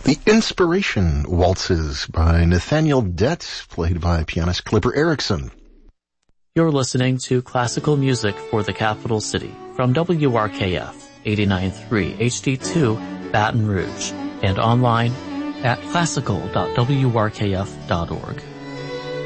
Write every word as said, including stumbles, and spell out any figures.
The Inspiration Waltzes by Nathaniel Dett, played by pianist Clipper Erickson. You're listening to classical music for the capital city from W R K F eighty-nine point three H D two Baton Rouge and online at classical dot w r k f dot org.